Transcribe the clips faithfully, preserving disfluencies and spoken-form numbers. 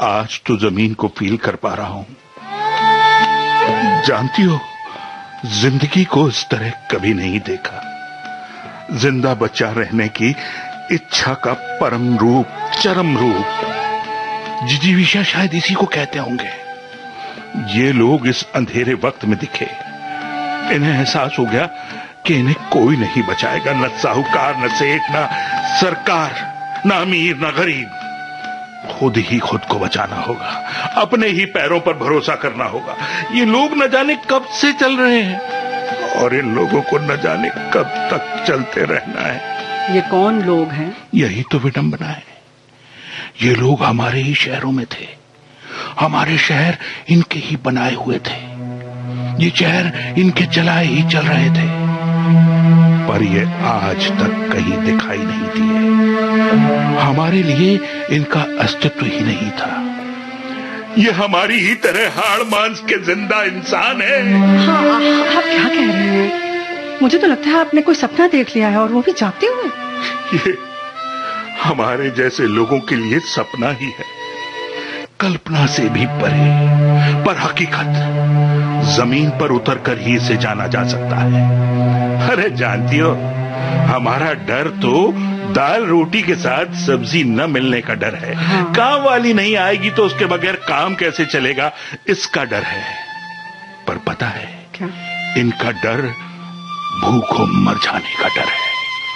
आज तो जमीन को फील कर पा रहा हूं। जानती हो, जिंदगी को इस तरह कभी नहीं देखा। जिंदा बचा रहने की इच्छा का परम रूप, चरम रूप। जिजीविषा शायद इसी को कहते होंगे। ये लोग इस अंधेरे वक्त में दिखे। इन्हें एहसास हो गया कि इन्हें कोई नहीं बचाएगा, न साहूकार, न सेठ, न सरकार, न अमीर, न गरीब। खुद ही खुद को बचाना होगा, अपने ही पैरों पर भरोसा करना होगा। ये लोग न जाने कब से चल रहे हैं और इन लोगों को न जाने कब तक चलते रहना है। ये कौन लोग हैं? यही तो विडंबना है। ये लोग हमारे ही शहरों में थे। हमारे शहर इनके ही बनाए हुए थे। ये शहर इनके चलाए ही चल रहे थे, पर ये आज तक कहीं दिखाई नहीं दिए। हमारे लिए इनका अस्तित्व ही नहीं था। ये हमारी ही तरह हाड़ मांस के जिंदा इंसान है। हाँ, आप क्या कह रहे हैं? मुझे तो लगता है आपने कोई सपना देख लिया है, और वो भी जागते हुए। ये हमारे जैसे लोगों के लिए सपना ही है, कल्पना से भी परे। पर हकीकत जमीन पर उतरकर ही इसे जाना जा सकता है। अरे जानती हो, हमारा डर तो दाल रोटी के साथ सब्जी न मिलने का डर है। हाँ। काम वाली नहीं आएगी तो उसके बगैर काम कैसे चलेगा, इसका डर है। पर पता है क्या? इनका डर भूखों मर जाने का डर है।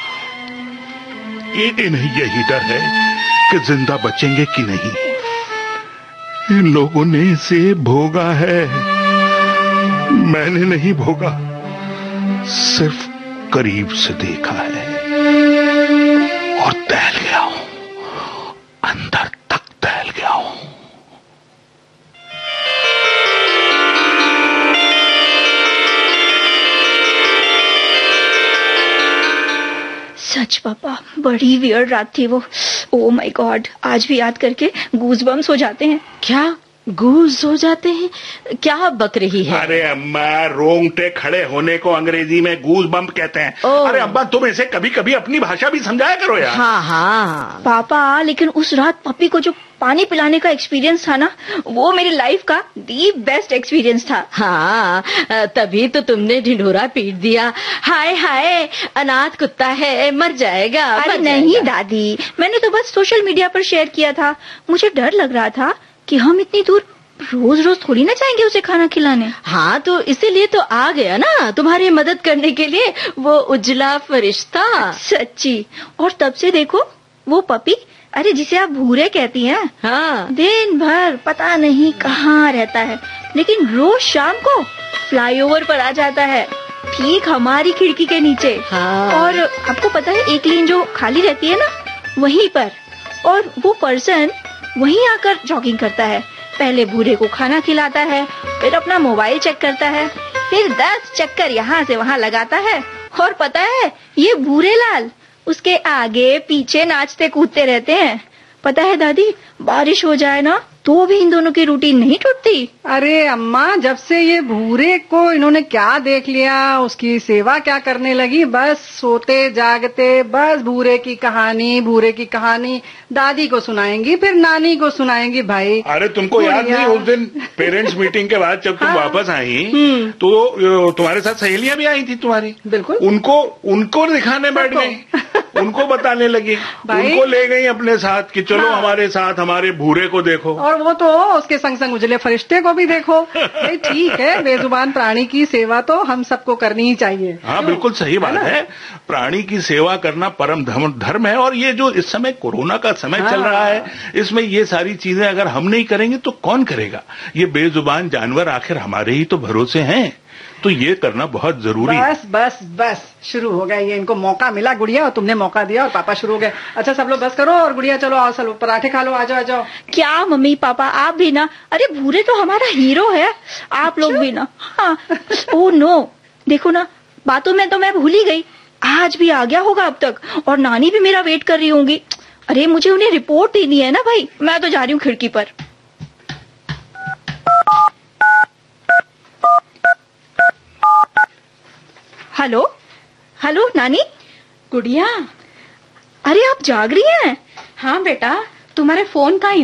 इन्हें यही डर है कि जिंदा बचेंगे कि नहीं। इन लोगों ने इसे भोगा है, मैंने नहीं भोगा, सिर्फ करीब से देखा है और दहल गया हूं, अंदर तक दहल गया हूं। सच पापा, बड़ी वियर्ड रात थी वो। ओह माय गॉड, आज भी याद करके गूज़बम्स हो जाते हैं। क्या गूज हो जाते हैं? क्या बक रही है? अरे अम्मा, रोंगटे खड़े होने को अंग्रेजी में गूज बम्प कहते हैं। अरे अब्बा, तुम इसे कभी कभी अपनी भाषा भी समझाया करो यार। हाँ हाँ पापा, लेकिन उस रात पपी को जो पानी पिलाने का एक्सपीरियंस था ना, वो मेरी लाइफ का दी बेस्ट एक्सपीरियंस था। हाँ, तभी तो तुमने ढिंढोरा पीट दिया। हाय हाय, अनाथ कुत्ता है, मर जाएगा। अरे नहीं दादी, मैंने तो बस सोशल मीडिया पर शेयर किया था। मुझे डर लग रहा था कि हम इतनी दूर रोज रोज थोड़ी ना जाएंगे उसे खाना खिलाने। हाँ, तो इसीलिए तो आ गया ना, तुम्हारी मदद करने के लिए, वो उजला फरिश्ता। सच्ची। और तब से देखो, वो पपी, अरे जिसे आप भूरे कहती हैं, हाँ, दिन भर पता नहीं कहाँ रहता है, लेकिन रोज शाम को फ्लाईओवर पर आ जाता है, ठीक हमारी खिड़की के नीचे। हाँ। और आपको पता है, एक लेन जो खाली रहती है ना, वहीं पर, और वो पर्सन वहीं आकर जॉगिंग करता है। पहले भूरे को खाना खिलाता है, फिर अपना मोबाइल चेक करता है, फिर दस चक्कर यहाँ से वहाँ लगाता है। और पता है, ये भूरे लाल उसके आगे पीछे नाचते कूदते रहते हैं। पता है दादी, बारिश हो जाए ना तो भी इन दोनों की रूटीन नहीं टूटती। अरे अम्मा, जब से ये भूरे को इन्होंने क्या देख लिया, उसकी सेवा क्या करने लगी, बस सोते जागते बस भूरे की कहानी, भूरे की कहानी दादी को सुनाएंगी, फिर नानी को सुनाएंगी। भाई, अरे तुमको याद नहीं, उस दिन पेरेंट्स मीटिंग के बाद जब तुम हाँ। वापस आई तो तुम्हारे साथ सहेलियां भी आई थी तुम्हारी। बिल्कुल। उनको उनको दिखाने बैठ गई, उनको बताने लगी, उनको ले गई अपने साथ कि चलो हाँ। हमारे साथ हमारे भूरे को देखो, और वो तो उसके संग संग उजले फरिश्ते को भी देखो। ठीक है, बेजुबान प्राणी की सेवा तो हम सबको करनी ही चाहिए। हाँ, बिल्कुल सही बात है, प्राणी की सेवा करना परम धर्म है। और ये जो इस समय कोरोना का समय हाँ। चल रहा है, इसमें ये सारी चीजें अगर हम नहीं करेंगे तो कौन करेगा? ये बेजुबान जानवर आखिर हमारे ही तो भरोसे हैं, तो ये करना बहुत जरूरी है। बस बस बस शुरू हो गया ये, इनको मौका मिला गुड़िया, और तुमने मौका दिया और पापा शुरू हो गए। अच्छा सब लोग बस करो, और गुड़िया चलो आओ, चलो पराठे खा लो, आ जाओ आ जाओ। क्या मम्मी पापा, आप भी ना? अरे भूरे तो हमारा हीरो है, आप लोग भी ना। हाँ। ओह नो, देखो ना, बातों में तो मैं भूल ही गई, आज भी आ गया होगा अब तक, और नानी भी मेरा वेट कर रही होंगी। अरे मुझे उन्हें रिपोर्ट देनी है ना भाई, मैं तो जा रही हूँ खिड़की पर। हेलो हेलो नानी। गुड़िया, अरे आप जाग रही हैं? हाँ बेटा, तुम्हारे फोन का